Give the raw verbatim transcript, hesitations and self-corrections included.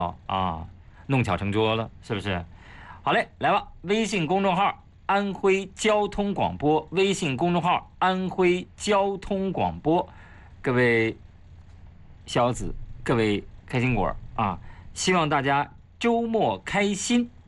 啊，弄巧成拙了，是不是？好嘞，来吧，微信公众号“安徽交通广播”，微信公众号“安徽交通广播”，各位小子，各位开心果啊，希望大家周末开心。